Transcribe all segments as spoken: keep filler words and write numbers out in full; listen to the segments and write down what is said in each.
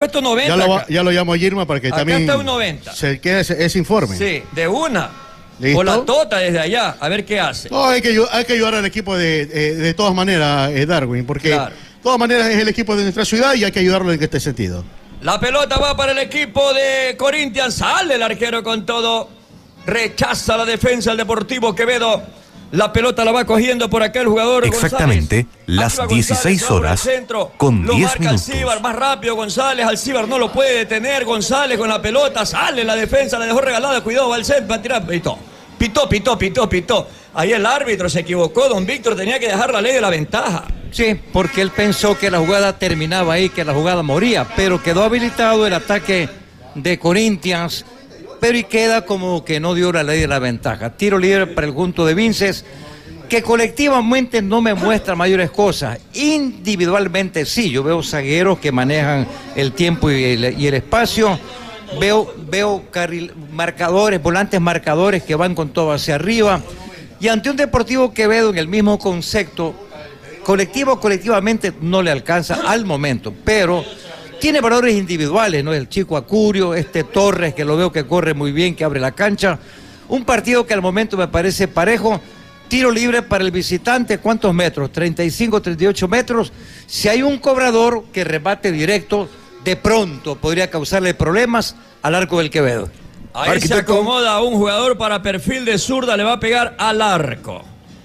puesto noventa. Ya lo, ya lo llamo a Girma para que acá también está un noventa. se quede ese, ese informe. Sí, de una. ¿Listo? O la tota desde allá, a ver qué hace. No, hay que, hay que ayudar al equipo de, de, de todas maneras, eh, Darwin, porque Claro. de todas maneras es el equipo de nuestra ciudad y hay que ayudarlo en este sentido. La pelota va para el equipo de Corinthians. Sale el arquero con todo. Rechaza la defensa del Deportivo Quevedo. La pelota la va cogiendo por acá el jugador Exactamente González. las Actúa dieciséis González, horas sobre el centro. con Lo diez marca minutos. Alcíbar, más rápido González. Alcíbar no lo puede detener. González con la pelota. Sale la defensa, la dejó regalada. Cuidado, va al centro, va a tirar. Pitó, pitó, pitó, pitó, pitó. Ahí el árbitro se equivocó. Don Víctor tenía que dejar la ley de la ventaja. Sí, porque él pensó que la jugada terminaba ahí, que la jugada moría, pero quedó habilitado el ataque de Corinthians, pero y queda como que no dio la ley de la ventaja. Tiro libre para el conjunto de Vinces, que colectivamente no me muestra mayores cosas. Individualmente sí, yo veo zagueros que manejan el tiempo y el, y el espacio, veo, veo carril, marcadores, volantes marcadores que van con todo hacia arriba, y ante un Deportivo Quevedo en el mismo concepto, colectivo, colectivamente no le alcanza al momento, pero tiene valores individuales, ¿no? El chico Acurio, este Torres, que lo veo que corre muy bien, que abre la cancha. Un partido que al momento me parece parejo. Tiro libre para el visitante, ¿cuántos metros? treinta y cinco, treinta y ocho metros. Si hay un cobrador que rebate directo, de pronto podría causarle problemas al arco del Quevedo. Ahí Arquitecto. se acomoda un jugador para perfil de zurda, le va a pegar al arco.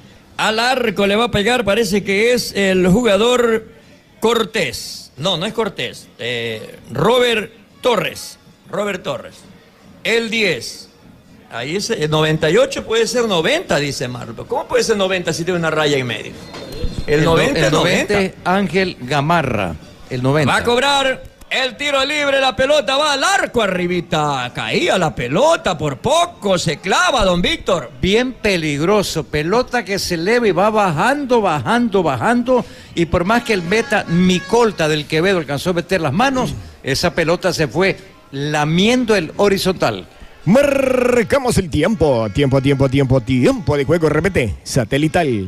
Al arco le va a pegar, parece que es el jugador Cortés. No, no es Cortés. Eh, Robert Torres. Robert Torres. El diez. Ahí es el noventa y ocho, puede ser noventa, dice Marlon. ¿Cómo puede ser noventa si tiene una raya en medio? El, El, noventa el es noventa. noventa, Ángel Gamarra, el noventa. Va a cobrar el tiro libre, la pelota va al arco arribita. Caía la pelota por poco, se clava, don Víctor. Bien peligroso, pelota que se eleva y va bajando, bajando, bajando, y por más que el meta Micolta del Quevedo alcanzó a meter las manos, esa pelota se fue lamiendo el horizontal. Marcamos el tiempo, tiempo, tiempo, tiempo, tiempo de juego, repete, satelital.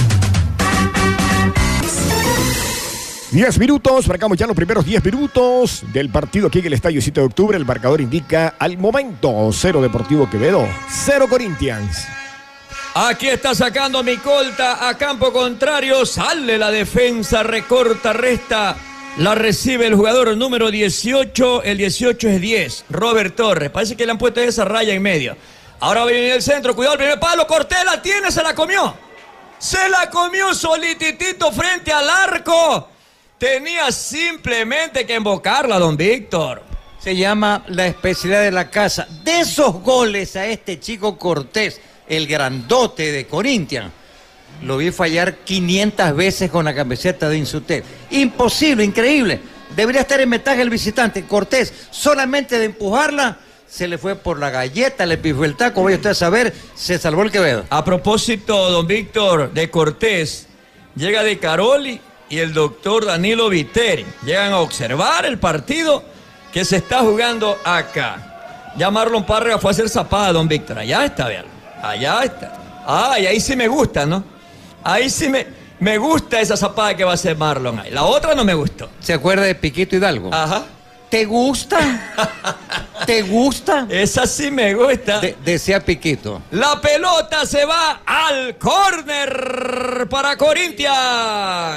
diez minutos, marcamos ya los primeros diez minutos del partido aquí en el Estadio siete de octubre. El marcador indica al momento cero Deportivo Quevedo, cero Corinthians. Aquí está sacando Micolta a campo contrario, sale la defensa, recorta, resta, la recibe el jugador número dieciocho, el dieciocho es diez, Robert Torres, parece que le han puesto esa raya en medio. Ahora viene el centro, cuidado, el primer palo, Cortés la tiene, se la comió, se la comió solititito frente al arco, tenía simplemente que embocarla, don Víctor. Se llama la especialidad de la casa. De esos goles a este chico Cortés, el grandote de Corinthians, lo vi fallar quinientas veces con la camiseta de Insutel. Imposible, increíble. Debería estar en ventaja el visitante. Cortés, solamente de empujarla, se le fue por la galleta, le pifó el taco, vaya usted a saber, se salvó el Quevedo. A propósito, don Víctor, de Cortés, llega de Caroli y el doctor Danilo Viteri. Llegan a observar el partido que se está jugando acá. Ya Marlon Párrega fue a hacer zapada, don Víctor. Allá está, vean. Allá está. Ah, y ahí sí me gusta, ¿no? Ahí sí me, me gusta esa zapada que va a hacer Marlon ahí. La otra no me gustó. ¿Se acuerda de Piquito Hidalgo? Ajá. ¿Te gusta? ¿Te gusta? Esa sí me gusta. De, decía Piquito. La pelota se va al córner para Corinthians.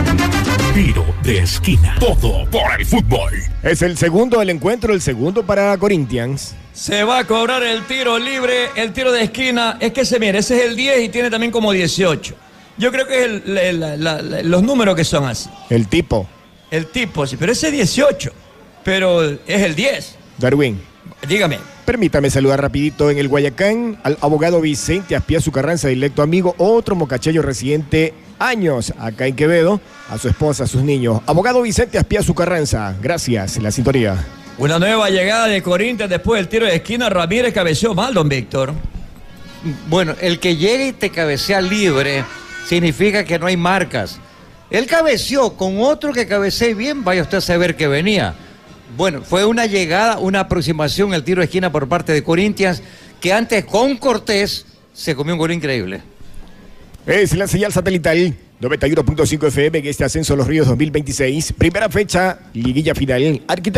Tiro de esquina. Todo por el fútbol. Es el segundo del encuentro, el segundo para Corinthians. Se va a cobrar el tiro libre, el tiro de esquina. Es que se mire, ese es el diez y tiene también como dieciocho. Yo creo que es el, el, la, la, la, los números que son así. El tipo. El tipo, sí, pero ese es dieciocho. Pero es el diez. Darwin. Dígame. Permítame saludar rapidito en el Guayacán al abogado Vicente Aspiazu Carranza, directo amigo, otro mocacheño residente años acá en Quevedo, a su esposa, a sus niños. Abogado Vicente Aspiazu Carranza, gracias, la sintonía. Una nueva llegada de Corinthians después del tiro de esquina. Ramírez cabeceó mal, don Víctor. Bueno, el que llegue y te cabecea libre significa que no hay marcas. Él cabeceó con otro que cabecee bien, vaya usted a saber que venía. Bueno, fue una llegada, una aproximación al tiro de esquina por parte de Corinthians, que antes con Cortés se comió un gol increíble. Es la señal satelital noventa y uno punto cinco F M en este ascenso a los Ríos dos mil veintiséis. Primera fecha, liguilla final. Arquitecto